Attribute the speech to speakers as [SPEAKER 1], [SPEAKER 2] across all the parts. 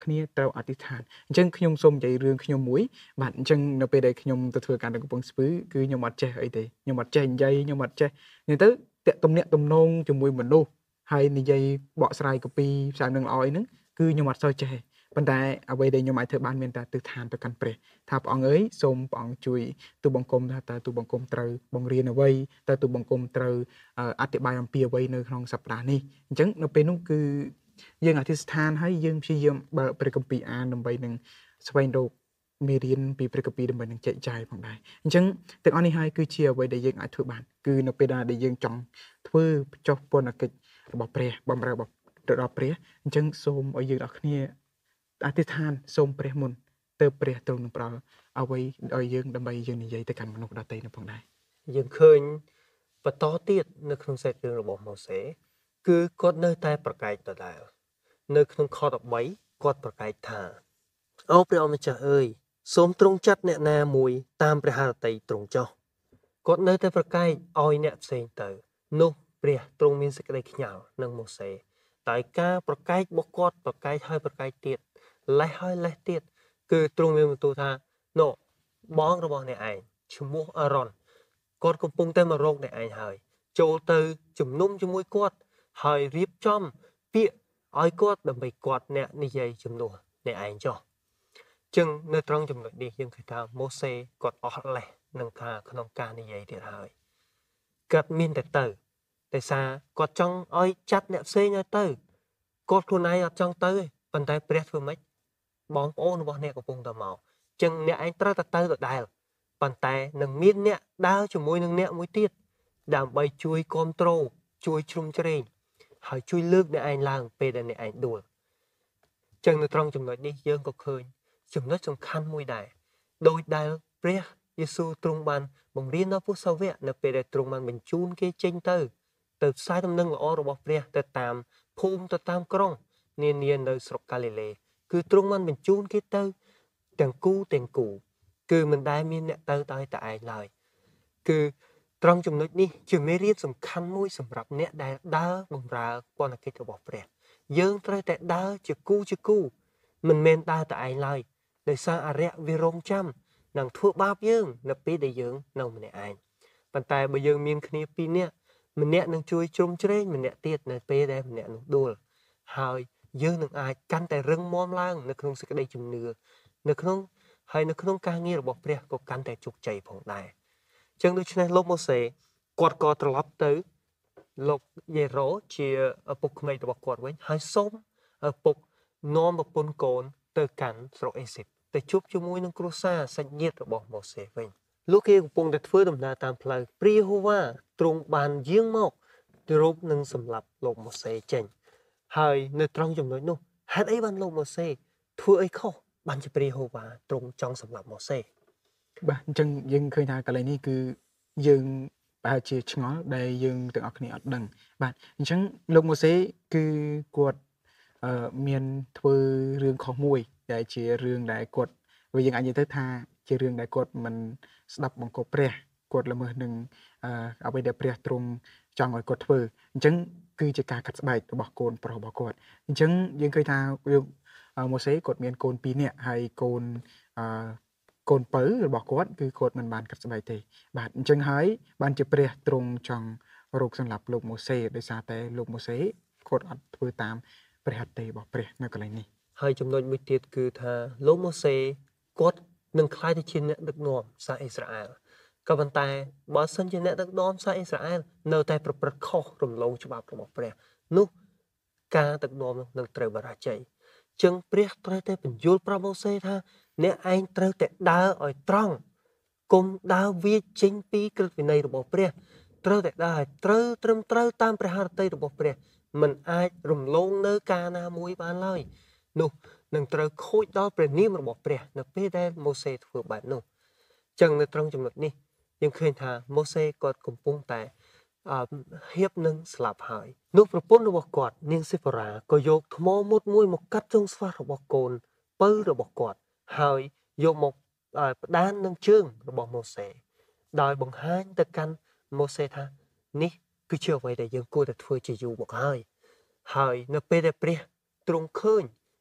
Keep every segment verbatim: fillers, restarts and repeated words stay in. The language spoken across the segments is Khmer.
[SPEAKER 1] គ្នាត្រូវអធិដ្ឋានអញ្ចឹងខ្ញុំសូមនិយាយរឿងខ្ញុំមួយបាទអញ្ចឹងនៅពេលដែលខ្ញុំទៅធ្វើការនៅកំពង់ស្ពឺគឺខ្ញុំអត់ចេះអីទេខ្ញុំអត់ចេះនិយាយខ្ញុំអត់ចេះនិយាយទៅតាក់ទំនាក់ទំនងជាមួយមនុស្សហើយនិយាយបកស្រាយកពីផ្សាយនឹងល្អអីហ្នឹងគឺខ្ញុំអត់សូវចេះទេប៉ុន្តែអ្វីដែលខ្ញុំអាចធ្វើបានមានតែទិដ្ឋានទៅកាន់ព្រះថាព្រះអង្គអើយសូមព្រះអង្គជួយទូបង្គំថាតើទូបង្គំត្រូវបង្រៀនអ្វីតើទូបង្គំត្រូវអធិប្បាយអំពីអ្វីនៅក្នុងសប្តាហ៍នេះអញ្ចឹងនៅពេលនោះគឺយើងអធិស្ឋានហើយយើងព្យាយាមបើកព្រះគម្ពីរអានដើម្បីនឹងស្វែងរកមេរៀនពីព្រះគម្ពីរដើម្បីនឹងចែកចាយផងដែរអញ្ចឹងទាំងអស់នេះហើយគឺជាអ្វីដែលយើងអាចធ្វើបានគឺនៅពេលដែលយើងចង់ធ្វើចុះពន្ធកិច្ចរបស់ព្រះបំរើរបស់ទៅដល់ព្រះអញ្ចឹងសូមឲ្យយើងទាំងគ្នាអធិដ្ឋានសូមព្រះមុនទៅព្រះទ្រង់នឹងផ្ដល់អ្វីឲ្យយើងដើម្បីយើងនិយាយទៅកាន់មនុស្សដទៃនោះផងដែរ
[SPEAKER 2] យើងឃើញបន្តទៀតនៅក្នុងសេចក្តីរបស់ម៉ូសេគឺគាត់នៅតែប្រកែកដដែលនៅក្នុងខដបីគាត់ប្រកែកថាអូព្រះអម្ចាស់អើយសូមទ្រង់ចាត់អ្នកណាមួយតាមព្រះハរតីទ្រង់ចោះគាត់នៅតែប្រកែកឲ្យអ្នកផ្សេងទៅនោះព្រះទ្រង់មានសេចក្តីខ្ញាល់នឹងម៉ូសេតែការប្រកែករបស់គាត់ប្រកែកហើយប្រកែកទៀតលេះហើយលេះទៀតគឺទ្រង់មានបន្ទូលថាណូបងរបស់អ្នកឯងឈ្មោះអារ៉ុនគាត់កំពុងតែមករកអ្នកឯងហើយចូលទៅជំនុំជាមួយគាត់ហើយរៀបចំពាក្យឲ្យគាត់ដើម្បីគាត់អ្នកនិយាយជំនួសអ្នកឯងចោះចឹងនៅត្រង់ចំណុចនេះយើងឃើញថាម៉ូសេគាត់អស់លេសនឹងការក្នុងការនិយាយទៀតហើយគាត់មានតែទៅតែសារគាត់ចង់ឲ្យចាត់អ្នកផ្សេងឲ្យទៅគាត់ខ្លួនឯងអត់ចង់ទៅទេប៉ុន្តែព្រះធ្វើម៉េចបងប្អូនរបស់អ្នកកំពុងតែមកចឹងអ្នកឯងត្រូវតែទៅដដែលប៉ុន្តែនឹងមានអ្នកដើរជាមួយនឹងអ្នកមួយទៀតដើម្បីជួយគ្រប់គ្រងជួយជ្រោមជ្រែងហើយជួយលើកអ្នកឯងឡើងពេលដែលអ្នកឯងដួលចឹងនៅត្រង់ចំណុចនេះយើងក៏ឃើញចំណុចសំខាន់មួយដែរដោយដែលព្រះយេស៊ូវទ្រង់បានបង្រៀនដល់ពុទ្ធសាវកនៅពេលដែលទ្រង់បានបញ្ជូនគេចេញទៅទៅផ្សាយដំណឹងល្អរបស់ព្រះទៅតាមភូមិទៅតាមក្រុងនានានៅស្រុកកាលីលេគឺទ្រង់បានបញ្ជូនគេទៅទាំងគូទាំងគូគឺមិនដែលមានអ្នកទៅដោយតែឯងឡើយគឺត្រង់ចំណុចនេះជាមេរៀនសំខាន់មួយសម្រាប់អ្នកដែលដើរបម្រើពន្ធកិច្ចរបស់ព្រះយើងត្រូវតែដើរជាគូជាគូមិនមែនដើរតែឯងឡើយដោយសារអរិយវារងចាំនឹងធ្វើបាបយើងនៅពេលដែលយើងនៅម្នាក់ឯងប៉ុន្តែបើយើងមានគ្នាពីរនាក់ម្នាក់នឹងជួយជ្រោមជ្រែងម្នាក់ទៀតនៅពេលដែលម្នាក់នោះដួលហើយយើងនឹងអាចកាន់តែរឹងមាំឡើងនៅក្នុងសេចក្តីជំនឿនៅក្នុងហើយនៅក្នុងការងាររបស់ព្រះក៏កាន់តែជោគជ័យផងដែរចឹងដូច្នេះលោកម៉ូសេគាត់ក៏ត្រឡប់ទៅលោកយេរ៉ូជាឪពុកក្មេករបស់គាត់វិញហើយសូមឪពុកនាំប្រពន្ធកូនទៅកាន់ស្រុកអេស៊ីបទៅជួបជាមួយនឹងគ្រួសារសាច់ញាតិរបស់ម៉ូសេវិញលោកគេកំពុងតែធ្វើដំណើរតាមផ្លូវព្រះយេហូវ៉ាទ្រង់បានយាងមកទៅរកនឹងសម្លាប់លោកម៉ូសេចេញហើយនៅត្រង់ចំណុចនោះហេតុអីបានលោកម៉ូសេធ្វើអីខុសបានជាព្រះយេហូវ៉ាទ្រង់ចង់សម្លាប់ម៉ូសេ
[SPEAKER 1] បាទអញ្ចឹងយើងឃើញថាកន្លែងនេះគឺយើងប្រហែលជាឆ្ងល់ដែលយើងទាំងអស់គ្នាអត់ដឹងបាទអញ្ចឹងលោកម៉ូសេគឺគាត់អឺមានធ្វើរឿងខុសមួយដែលជារឿងដែលគាត់វាយើងអាចនិយាយទៅថាជារឿងដែលគាត់មិនស្ដាប់បង្គាប់ព្រះគាត់ល្មើសនឹងអឺអ្វីដែលព្រះទ្រង់ចង់ឲ្យគាត់ធ្វើអញ្ចឹងគឺជាការកាត់ស្បែករបស់កូនប្រុសរបស់គាត់អញ្ចឹងយើងឃើញថាម៉ូសេគាត់មានកូនពីរនាក់ហើយកូនអឺកូនពៅរបស់គាត់គឺគាត់មិនបានកាត់ស្បែកទេបាទអញ្ចឹងហើយបានជាព្រះទ្រង់ចង់រកសម្លាប់លោកម៉ូសេដោយសារតែលោកម៉ូសេគាត់អត់ធ្វើតាមព្រះហត្ថីរបស់ព្រះនៅកន្លែងនេះ
[SPEAKER 2] ហើយចំណុចមួយទៀតគឺថាលោកម៉ូសេគាត់នឹងក្លាយទៅជាអ្នកដឹកនាំសាសអ៊ីស្រាអែលក៏ប៉ុន្តែបើសិនជាអ្នកដឹកនាំសាសអ៊ីស្រាអែលនៅតែប្រព្រឹត្តខុសរំលងច្បាប់របស់ព្រះនោះការដឹកនាំនឹងត្រូវបរាជ័យចឹងព្រះត្រូវតែបញ្យល់ប្រាប់ម៉ូសេថាអ្នកឯងត្រូវតែដើរឲ្យត្រង់កុំដើរវាចេញពីក្រឹតវិន័យរបស់ព្រះត្រូវតែដើរឲ្យត្រូវត្រឹមត្រូវតាមព្រះハរតីរបស់ព្រះមិនអាចរំលងនៅការណាមួយបានឡើយនោះនឹងត្រូវខូចដល់ព្រះនាមរបស់ព្រះនៅពេលដែលម៉ូសេធ្វើបែបនោះចឹងនៅត្រង់ចំណុចនេះយើងឃើញថាម៉ូសេគាត់កំពុងតែអឺហៀបនឹងស្លាប់ហើយនោះប្រពន្ធរបស់គាត់នាងសេហ្វរ៉ាក៏យកថ្មមុតមួយមកកាត់ចុងស្វារបស់កូនពៅរបស់គាត់ហើយយកមកផ្ដាននឹងជើងរបស់ម៉ូសេដោយបង្ហាញទៅកាន់ម៉ូសេថានេះគឺជាអ្វីដែលយើងគួរតែធ្វើជាយូរមកហើយហើយនៅពេលដែលព្រះទ្រង់ឃើញ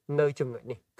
[SPEAKER 2] នៅចំណុចនេះ